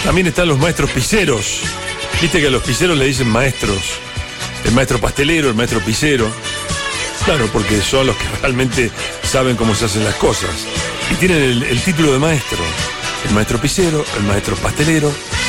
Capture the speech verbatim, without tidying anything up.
También están los maestros pizzeros. Viste que a los pizzeros le dicen maestros. El maestro pastelero, el maestro pizzero. Claro, porque son los que realmente saben cómo se hacen las cosas. Y tienen el, el título de maestro. El maestro pizzero, el maestro pastelero